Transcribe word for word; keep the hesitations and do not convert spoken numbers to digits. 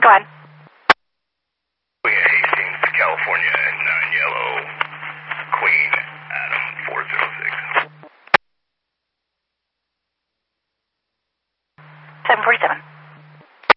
Go ahead. Hastings, California, nine yellow, Queen, Adam, four zero six. seven forty-seven.